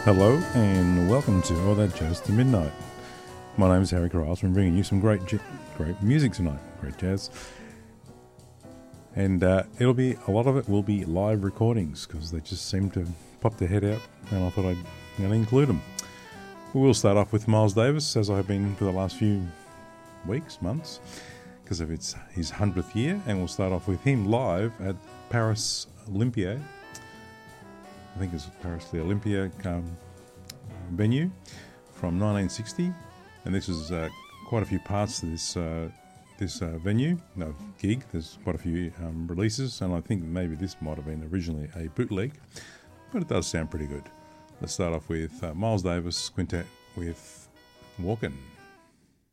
Hello and welcome to All That Jazz to Midnight. My name is Harry Corrales. I'm bringing you some great music tonight, great jazz. And a lot of it will be live recordings because they just seem to pop their head out, and I thought I'd include them. We will start off with Miles Davis, as I have been for the last few weeks, months, because of his 100th year, and we'll start off with him live at Paris Olympia. I think it's Paris the Olympia venue from 1960, and this is quite a few parts to this gig. There's quite a few releases, and I think maybe this might have been originally a bootleg, but it does sound pretty good. Let's start off with Miles Davis Quintet with Walkin'.